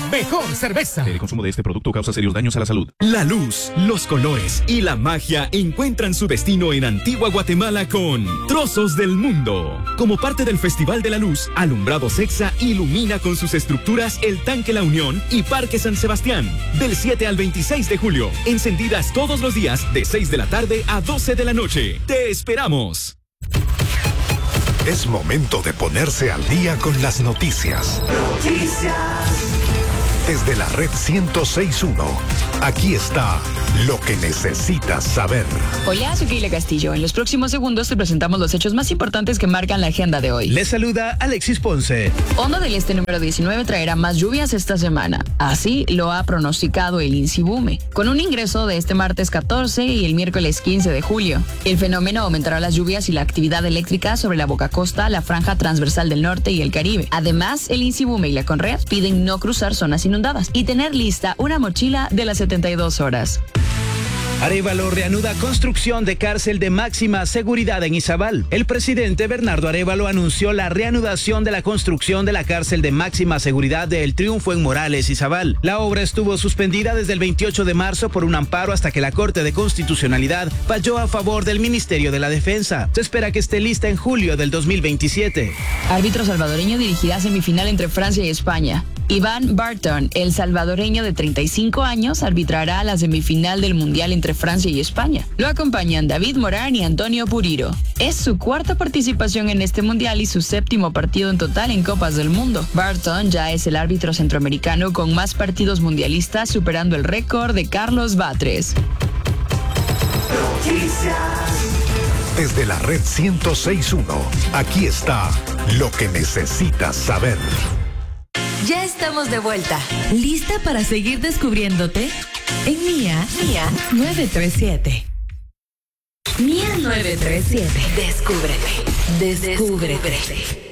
mejor cerveza. El consumo de este producto causa serios daños a la salud. La luz, los colores y la magia encuentran su destino en Antigua Guatemala con Trozos del Mundo. Como parte del Festival de la Luz, Alumbrado Sexa ilumina con sus estructuras el Tanque La Unión y Parque San Sebastián. Del 7 al 26 de julio, encendidas todos los días de 6 de la tarde a 12 de la noche. ¡Te esperamos! Es momento de ponerse al día con las noticias. Desde la red 106.1, aquí está lo que necesitas saber. Hola, soy Keila Castillo. En los próximos segundos te presentamos los hechos más importantes que marcan la agenda de hoy. Les saluda Alexis Ponce. Onda del Este número 19 traerá más lluvias esta semana. Así lo ha pronosticado el INSIBUME, con un ingreso de este martes 14 y el miércoles 15 de julio. El fenómeno aumentará las lluvias y la actividad eléctrica sobre la Boca Costa, la franja transversal del norte y el Caribe. Además, el INSIBUME y la CONREAD piden no cruzar zonas inundadas y tener lista una mochila de las 72 horas. Arévalo reanuda construcción de cárcel de máxima seguridad en Izabal. El presidente Bernardo Arévalo anunció la reanudación de la construcción de la cárcel de máxima seguridad de El Triunfo en Morales, Izabal. La obra estuvo suspendida desde el 28 de marzo por un amparo hasta que la Corte de Constitucionalidad falló a favor del Ministerio de la Defensa. Se espera que esté lista en julio del 2027. Árbitro salvadoreño dirigirá semifinal entre Francia y España. Iván Barton, el salvadoreño de 35 años, arbitrará la semifinal del Mundial entre Francia y España. Lo acompañan David Morán y Antonio Puriro. Es su cuarta participación en este Mundial y su séptimo partido en total en Copas del Mundo. Barton ya es el árbitro centroamericano con más partidos mundialistas, superando el récord de Carlos Batres. Desde la red 106.1, aquí está lo que necesitas saber. Ya estamos de vuelta. ¿Lista para seguir descubriéndote? En Mía 937. Mía 937. Descúbrete.